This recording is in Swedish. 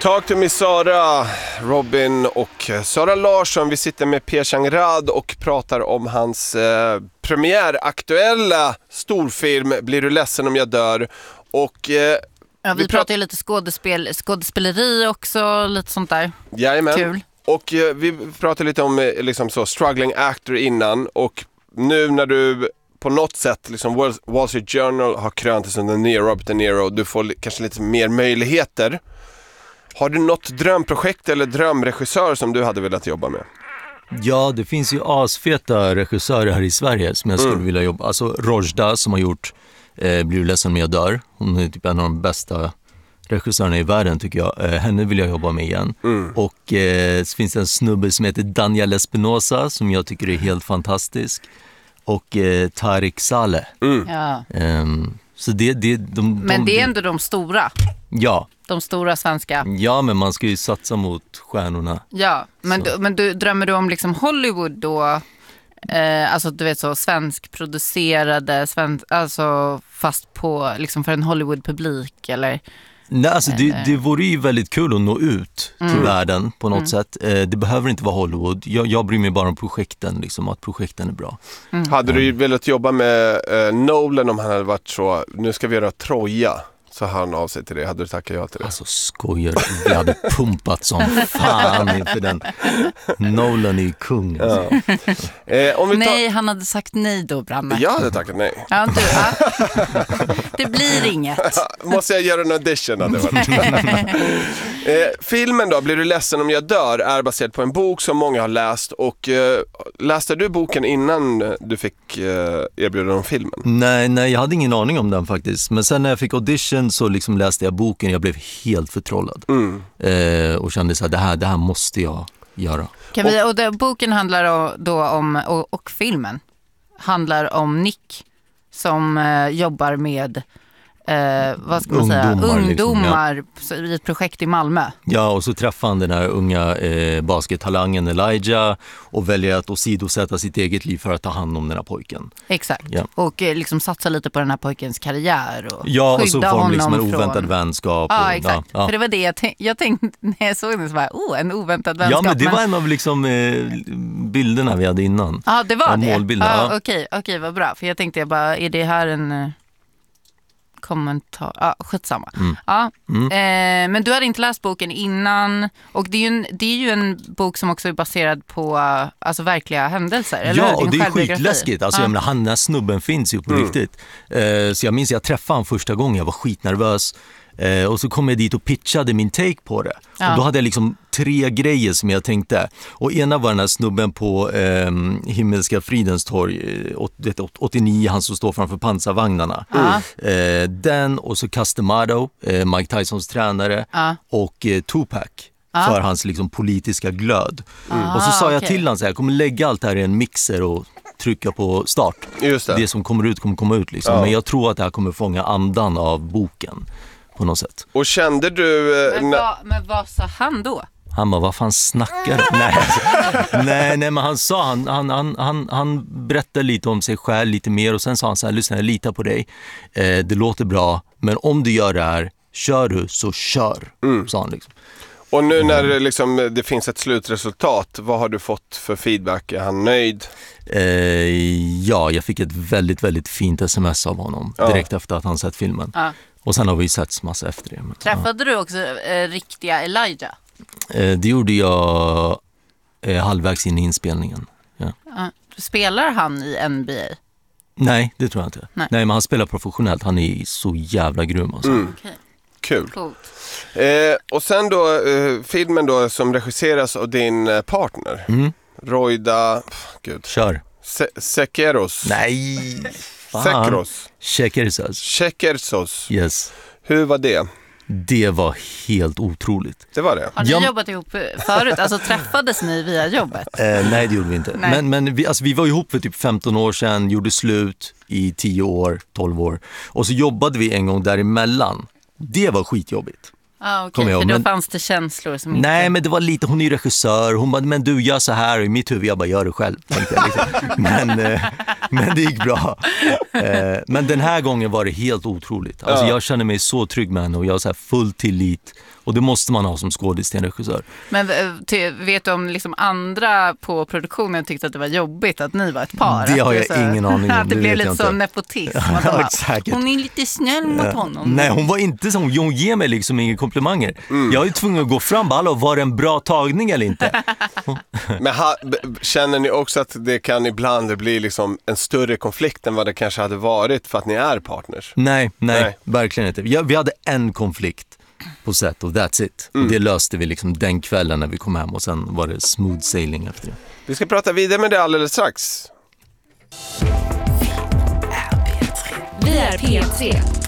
Talk to me Sara, Robin och Sara Larsson. Vi sitter med Pierre Changrad och pratar om hans premiäraktuella storfilm Blir du ledsen om jag dör. Och vi pratar ju lite skådespeleri också, lite sånt där. Jajamän. Kul. Och vi pratade lite om liksom så struggling actor innan, och nu när du på något sätt liksom Wall Street Journal har krönt som den nya Robert De Niro, du får kanske lite mer möjligheter. Har du något drömprojekt eller drömregissör som du hade velat jobba med? Ja, det finns ju asfeta regissörer här i Sverige som jag skulle vilja jobba. Alltså Rojda som har gjort Blir du ledsen om jag dör. Hon är typ en av de bästa regissörerna i världen tycker jag. Henne vill jag jobba med igen. Och så finns det en snubbe som heter Daniel Espinosa som jag tycker är helt fantastisk. Och Tariq Saleh. Ja. Så men det är ändå de stora. Ja. De stora svenska. Ja, men man ska ju satsa mot stjärnorna. Ja, men du drömmer du om liksom Hollywood då? Alltså du vet så svenskproducerade, alltså fast på liksom för en Hollywood-publik eller? Nej, alltså det vore ju väldigt kul att nå ut till världen på något sätt. Det behöver inte vara Hollywood. Jag bryr mig bara om projekten, liksom, att projekten är bra. Hade du velat jobba med Nolan om han hade varit så, nu ska vi göra Troja, så han av sig till det? Hade du tackat ja till det? Alltså skojar, vi hade pumpat som fan inför den. Nolan är ju kung. Alltså. Nej, han hade sagt nej då, Branne. Jag hade tackat nej. Ja, det blir inget. Måste jag göra en audition? Filmen då, Blir du ledsen om jag dör, är baserad på en bok som många har läst. Och läste du boken innan du fick erbjuda om filmen? Nej, jag hade ingen aning om den faktiskt. Men sen när jag fick audition så liksom läste jag boken. Jag blev helt förtrollad. Och kände så här, det här måste jag göra. Boken handlar då om, och filmen handlar om Nick som jobbar med vad ska man säga, ungdomar liksom, i ett projekt i Malmö. Ja, och så träffar han den här unga baskettalangen Elijah och väljer att åsidosätta sitt eget liv för att ta hand om den här pojken. Exakt, och liksom satsa lite på den här pojkens karriär och och så får de liksom en oväntad vänskap. Ja, exakt. För det var det jag tänkte när jag såg det, så var en oväntad vänskap. Ja, men det var en av liksom bilderna vi hade innan. Ja, det var det. Målbilderna. Okej, vad bra. För jag tänkte är det här en kommentar. Skitsamma. Men du hade inte läst boken innan, och det är ju en bok som också är baserad på alltså verkliga händelser, eller? Ja, och det är skitläskigt. Alltså jag menar, den här snubben finns ju på riktigt. Så jag minns jag träffade han första gången, jag var skitnervös. Och så kom jag dit och pitchade min take på det. Och då hade jag liksom 3 grejer som jag tänkte. Och ena var den här snubben på Himmelska Fridens torg 89, han som står framför pansarvagnarna. Den, och så Castamado, Mike Tysons tränare, och Tupac för hans liksom politiska glöd. Och så sa jag till honom så här, jag kommer lägga allt här i en mixer och trycka på start. Just det. Det som kommer ut kommer komma ut liksom. Men jag tror att det här kommer fånga andan av boken på något sätt. Och kände du... Men vad sa han då? Han bara, vad fan snackar du? Nej, men han sa, han berättade lite om sig själv lite mer, och sen sa han så här, lyssna, jag litar på dig. Det låter bra, men om du gör det här, kör du så kör, sa han liksom. Och nu när det finns ett slutresultat, vad har du fått för feedback? Är han nöjd? Ja, jag fick ett väldigt, väldigt fint sms av honom direkt efter att han sett filmen. Och sen har vi sett massa efter det. Träffade du också riktiga Elijah? Det gjorde jag halvvägs in i inspelningen. Spelar han i NBA? Nej, det tror jag inte. Nej, men han spelar professionellt. Han är så jävla grym. Alltså. Okay. Kul. Och sen då filmen då som regisseras av din partner Rojda, Kör. Sekeros. Nej. Shekersos. Yes. Hur var det? Det var helt otroligt. Det var det. Har ni jobbat ihop förut? Alltså träffades ni via jobbet? Nej, det gjorde vi inte. Men vi var ihop för typ 15 år sedan, gjorde slut i 10 år, 12 år. Och så jobbade vi en gång däremellan. Det var skitjobbigt. Okej, för då fanns det känslor som inte... Nej, men det var lite, hon är regissör. Hon bara, men du gör så här, i mitt huvud, jag bara gör det själv. Men Men det gick bra. Men den här gången var det helt otroligt. Alltså jag känner mig så trygg med henne och jag har så här full tillit. Och det måste man ha som skådis till en regissör. Men vet du om liksom andra på produktionen tyckte att det var jobbigt att ni var ett par? Det har jag ingen aning om. Att det blev lite som nepotism. Ja, säkert. Hon är lite snäll mot honom. Nej, hon var inte så. Hon ger mig liksom inga komplimanger. Jag är tvungen att gå fram. Hallå, var det en bra tagning eller inte? Men känner ni också att det kan ibland bli liksom en större konflikt än vad det kanske hade varit för att ni är partners? Nej, verkligen inte. Vi hade en konflikt på set och that's it. Och det löste vi liksom den kvällen när vi kom hem och sen var det smooth sailing efter det. Vi ska prata vidare med det alldeles strax. Vi är P3.